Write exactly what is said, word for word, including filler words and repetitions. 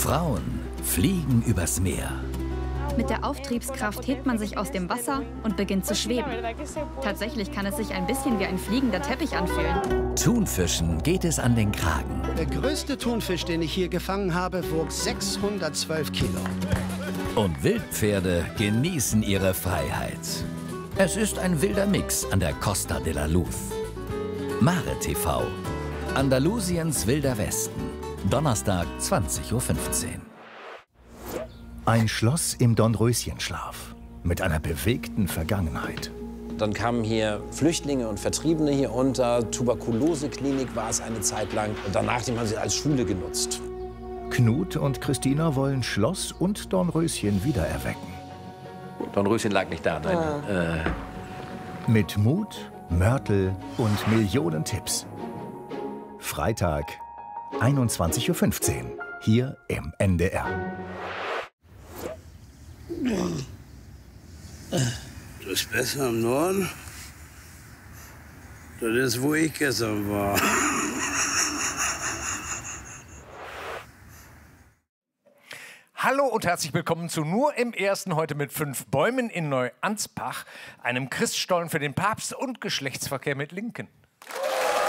Frauen fliegen übers Meer. Mit der Auftriebskraft hebt man sich aus dem Wasser und beginnt zu schweben. Tatsächlich kann es sich ein bisschen wie ein fliegender Teppich anfühlen. Thunfischen geht es an den Kragen. Der größte Thunfisch, den ich hier gefangen habe, wog sechshundertzwölf Kilo. Und Wildpferde genießen ihre Freiheit. Es ist ein wilder Mix an der Costa de la Luz. Mare T V. Andalusiens wilder Westen. Donnerstag, zwanzig Uhr fünfzehn. Ein Schloss im Dornröschenschlaf mit einer bewegten Vergangenheit. Dann kamen hier Flüchtlinge und Vertriebene hier unter. Tuberkuloseklinik war es eine Zeit lang. Und danach haben sie als Schule genutzt. Knut und Christina wollen Schloss und Dornröschen wiedererwecken. Dornröschen lag nicht da, nein. Ah. Äh. Mit Mut, Mörtel und Millionen Tipps. Freitag, einundzwanzig Uhr fünfzehn, hier im N D R. Das ist besser im Norden. Das ist, wo ich gestern war. Hallo und herzlich willkommen zu Nur im Ersten, heute mit fünf Bäumen in Neuansbach, einem Christstollen für den Papst und Geschlechtsverkehr mit Linken.